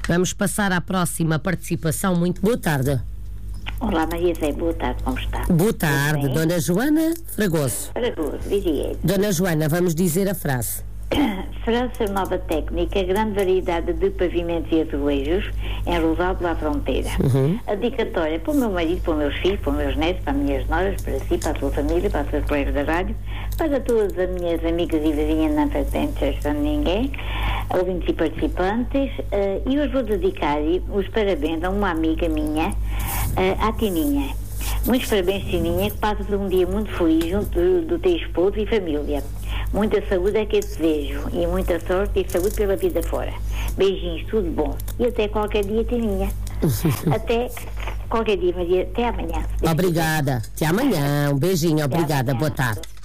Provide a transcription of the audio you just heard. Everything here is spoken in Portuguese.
Vamos passar à próxima participação. Muito boa tarde. Olá, Maria Zé, boa tarde, como está? Boa tarde, Dona Joana Fragoso. Fragoso, dizia. Dona Joana, vamos dizer a frase. França, nova técnica, grande variedade de pavimentos e azulejos em Rosal de la Fronteira. A dedicatória para o meu marido, para os meus filhos, para os meus netos, para as minhas noras, para si, para a sua família, para os seus colegas da rádio, para todas as minhas amigas e vizinhas, não pretendo de ninguém, ouvintes e participantes, e hoje vou dedicar os parabéns a uma amiga minha, à Tininha. Muitos parabéns, Tininha, que passa por um dia muito feliz junto do teu esposo e família. Muita saúde é que eu desejo e muita sorte e saúde pela vida fora. Beijinhos, tudo bom. E até qualquer dia, Tininha. Até qualquer dia, Maria. Até amanhã. Obrigada. Até amanhã. Um beijinho. Obrigada. Boa tarde.